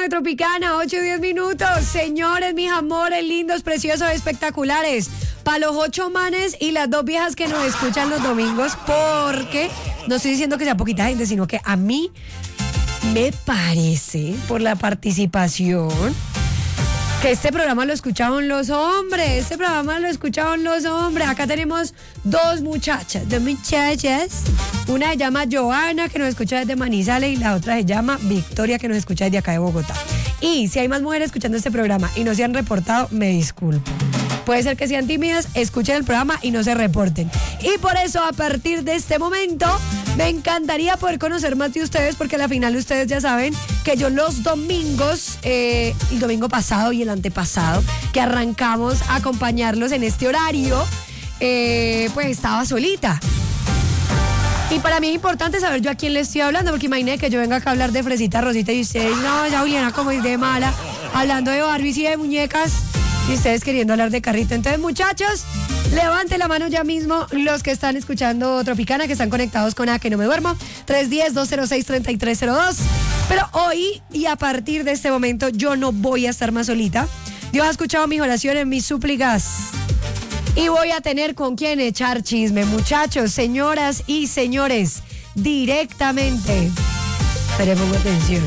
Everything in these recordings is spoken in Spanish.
de Tropicana, 8:10. Señores, mis amores, lindos, preciosos, espectaculares. Para los 8 manes y las 2 viejas que nos escuchan los domingos, porque no estoy diciendo que sea poquita gente, sino que a mí me parece, por la participación, que este programa lo escuchaban los hombres. Acá tenemos 2 muchachas. Una se llama Joana, que nos escucha desde Manizales, y la otra se llama Victoria, que nos escucha desde acá de Bogotá. Y si hay más mujeres escuchando este programa y no se han reportado, me disculpo. Puede ser que sean tímidas, escuchen el programa y no se reporten. Y por eso, a partir de este momento, me encantaría poder conocer más de ustedes, porque a la final ustedes ya saben que yo los domingos, el domingo pasado y el antepasado, que arrancamos a acompañarlos en este horario, pues estaba solita. Y para mí es importante saber yo a quién le estoy hablando, porque imagínate que yo venga acá a hablar de Fresita Rosita y ustedes, no, ya Juliana como es de mala, hablando de Barbies y de muñecas, y ustedes queriendo hablar de carrito. Entonces, muchachos, levante la mano ya mismo los que están escuchando Tropicana, que están conectados con A Que No Me Duermo, 310-206-3302. Pero hoy y a partir de este momento yo no voy a estar más solita. Dios ha escuchado mis oraciones, mis súplicas, y voy a tener con quién echar chisme, muchachos, señoras y señores, directamente. Pero pongo atención.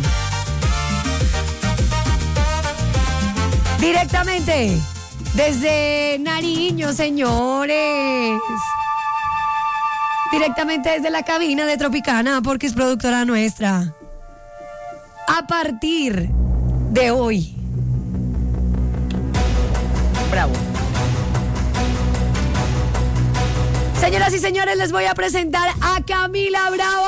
Directamente desde Nariño, señores. Directamente desde la cabina de Tropicana, porque es productora nuestra. A partir de hoy. Bravo. Señoras y señores, les voy a presentar a Camila Bravo.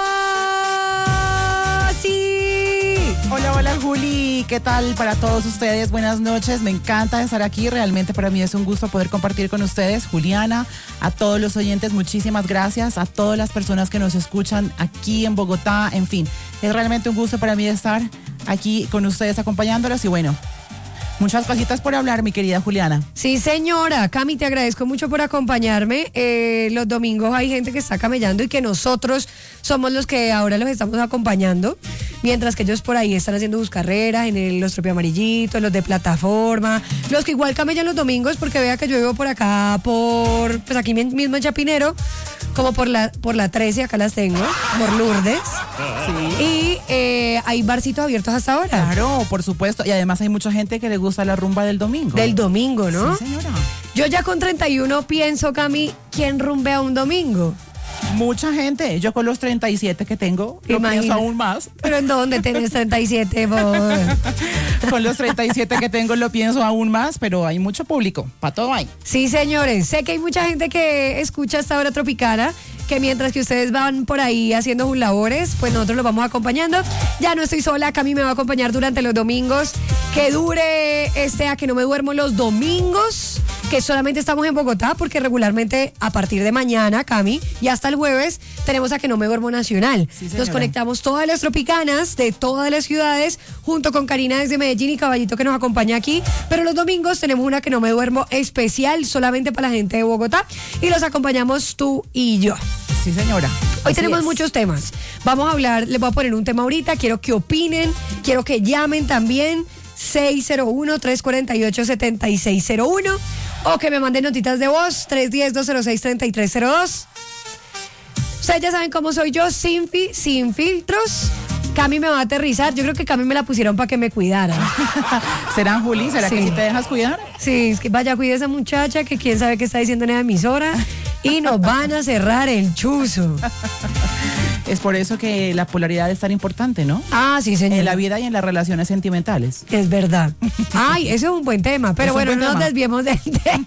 ¡Sí! Hola Juli, ¿qué tal para todos ustedes? Buenas noches, me encanta estar aquí, realmente para mí es un gusto poder compartir con ustedes. Juliana, a todos los oyentes, muchísimas gracias, a todas las personas que nos escuchan aquí en Bogotá, en fin, es realmente un gusto para mí estar aquí con ustedes acompañándolos y bueno, muchas cositas por hablar, mi querida Juliana. Sí, señora. Cami, te agradezco mucho por acompañarme. Los domingos hay gente que está camellando y que nosotros somos los que ahora los estamos acompañando, mientras que ellos por ahí están haciendo sus carreras en los tropiamarillitos, los de plataforma, los que igual camellan los domingos, porque vea que yo vivo por acá, pues aquí mismo en Chapinero, como por la 13, acá las tengo, por Lourdes. Sí. Y hay barcitos abiertos hasta ahora. Claro, por supuesto. Y además hay mucha gente que le gusta la rumba del domingo. Del domingo, ¿no? Sí, señora. Yo ya con 31 pienso, Cami, ¿quién rumbea un domingo? Mucha gente. Yo con los 37 que tengo, lo pienso aún más. ¿Pero en dónde tenés 37, vos? Con los 37 que tengo lo pienso aún más, pero hay mucho público, para todo hay. Sí, señores, sé que hay mucha gente que escucha esta hora Tropicana, que mientras que ustedes van por ahí haciendo sus labores, pues nosotros los vamos acompañando. Ya no estoy sola, Cami me va a acompañar durante los domingos, que dure A Que No Me Duermo los domingos, que solamente estamos en Bogotá, porque regularmente a partir de mañana, Cami, y hasta el jueves, tenemos A Que No Me Duermo Nacional. Sí, nos conectamos todas las tropicanas de todas las ciudades, junto con Karina desde Medellín y Caballito que nos acompaña aquí, pero los domingos tenemos una Que No Me Duermo especial, solamente para la gente de Bogotá, y los acompañamos tú y yo. Sí, señora. Hoy tenemos muchos temas. Vamos a hablar, les voy a poner un tema ahorita, quiero que opinen, quiero que llamen también, 601-348-7601, o que me manden notitas de voz, 310-206-3302. Ustedes ya saben cómo soy yo, sin filtros. Cami me va a aterrizar. Yo creo que Cami me la pusieron para que me cuidara. ¿Será, Juli? ¿Será que sí te dejas cuidar? Sí, es que vaya, cuide a esa muchacha que quién sabe qué está diciendo en la emisora y nos van a cerrar el chuzo. Es por eso que la polaridad es tan importante, ¿no? Ah, sí, señor. En la vida y en las relaciones sentimentales. Es verdad. Ay, ese es un buen tema, pero bueno, no nos desviemos del tema.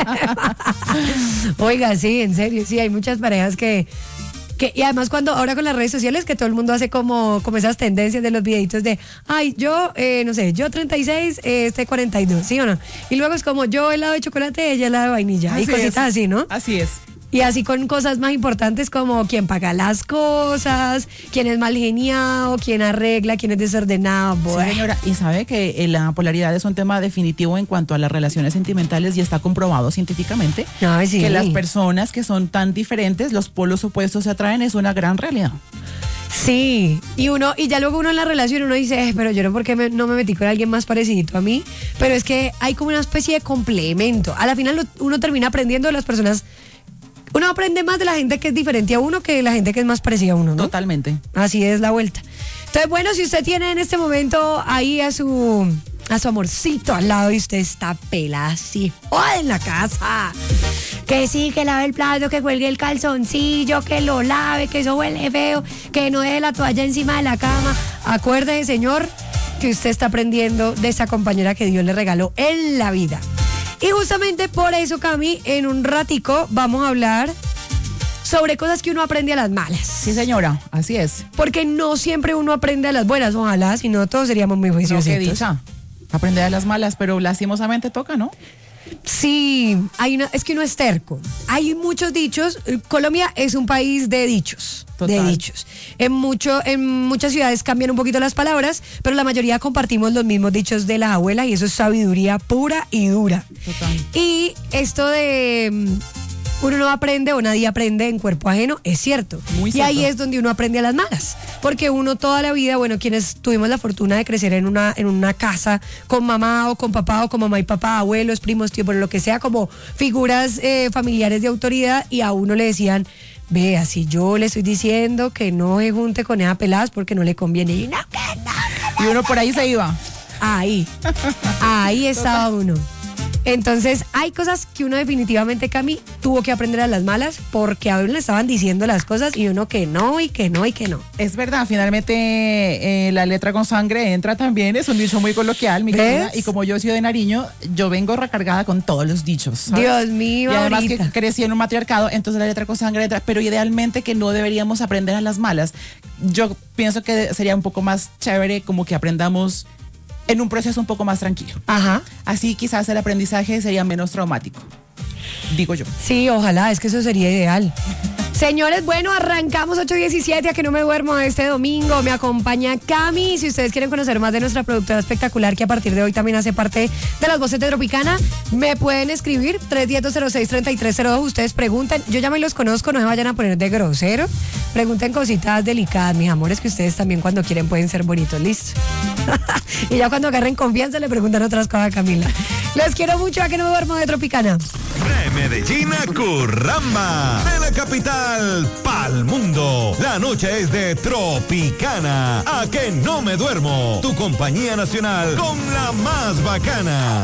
Oiga, sí, en serio, sí, hay muchas parejas que y además ahora con las redes sociales, que todo el mundo hace como esas tendencias de los videitos de, ay, yo, no sé, yo 36, 42, ¿sí o no? Y luego es como yo helado de chocolate, ella helado de vainilla, así y cositas así, ¿no? Así es. Y así con cosas más importantes como quién paga las cosas, quién es mal geniado, quién arregla, quién es desordenado. Sí, señora, y sabe que la polaridad es un tema definitivo en cuanto a las relaciones sentimentales y está comprobado científicamente. Ay, sí. Que las personas que son tan diferentes, los polos opuestos se atraen, es una gran realidad. Sí, y ya luego uno en la relación uno dice, pero yo no, ¿por qué no me metí con alguien más parecidito a mí? Pero es que hay como una especie de complemento. A la final uno termina aprendiendo de las personas. Uno aprende más de la gente que es diferente a uno que de la gente que es más parecida a uno, ¿no? Totalmente. Así es la vuelta. Entonces, bueno, si usted tiene en este momento ahí a su amorcito al lado y usted está pelada así, ¡joder! En la casa. Que sí, que lave el plato, que cuelgue el calzoncillo, que lo lave, que eso huele feo, que no deje la toalla encima de la cama. Acuérdese, señor, que usted está aprendiendo de esa compañera que Dios le regaló en la vida. Y justamente por eso, Cami, en un ratico vamos a hablar sobre cosas que uno aprende a las malas. Sí, señora, así es. Porque no siempre uno aprende a las buenas, ojalá, si no todos seríamos muy juiciosos. No, qué dicha. Aprender a las malas, pero lastimosamente toca, ¿no? Sí, es que uno es terco. Hay muchos dichos. Colombia es un país de dichos. Total. De dichos. En muchas ciudades cambian un poquito las palabras, pero la mayoría compartimos los mismos dichos de las abuelas y eso es sabiduría pura y dura. Total. Y esto de uno no aprende o nadie aprende en cuerpo ajeno, es cierto. Muy y cierto. ahí es donde uno aprende a las malas. Porque uno toda la vida, bueno, quienes tuvimos la fortuna de crecer en una casa con mamá o con papá o con mamá y papá, abuelos, primos, tíos, por lo que sea, como figuras familiares de autoridad, y a uno le decían, vea, si yo le estoy diciendo que no se junte con esa peladas porque no le conviene. Y no, que no. Y uno por ahí se iba. Ahí estaba uno. Entonces, hay cosas que uno definitivamente, Cami, tuvo que aprender a las malas porque a uno le estaban diciendo las cosas y uno que no, y que no, y que no. Es verdad, finalmente la letra con sangre entra también, es un dicho muy coloquial, mi querida, y como yo soy de Nariño, yo vengo recargada con todos los dichos, ¿sabes? Dios mío, y además ahorita. que crecí en un matriarcado, entonces la letra con sangre entra, pero idealmente que no deberíamos aprender a las malas. Yo pienso que sería un poco más chévere como que aprendamos en un proceso un poco más tranquilo. Ajá. Así quizás el aprendizaje sería menos traumático, digo yo. Sí, ojalá, es que eso sería ideal. Señores, bueno, arrancamos 8:17, a que no me duermo este domingo. Me acompaña Cami. Si ustedes quieren conocer más de nuestra productora espectacular, que a partir de hoy también hace parte de las voces de Tropicana, me pueden escribir 310-206-3302. Ustedes pregunten, yo ya me los conozco, no se vayan a poner de grosero. Pregunten cositas delicadas, mis amores, que ustedes también cuando quieren pueden ser bonitos, listo. Y ya cuando agarren confianza le preguntan otras cosas a Camila. Los quiero mucho, a que no me duermo de Tropicana. De Medellín a Curramba, de la capital pa'l mundo. La noche es de Tropicana. A que no me duermo. Tu compañía nacional con la más bacana.